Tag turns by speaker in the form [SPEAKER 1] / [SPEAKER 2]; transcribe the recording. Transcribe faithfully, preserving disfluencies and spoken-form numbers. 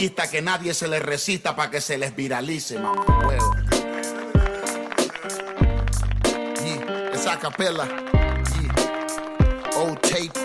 [SPEAKER 1] Que nadie se les resista para que se les viralice, mamá huevo. Yeah, esa capela. Yeah. Old tape.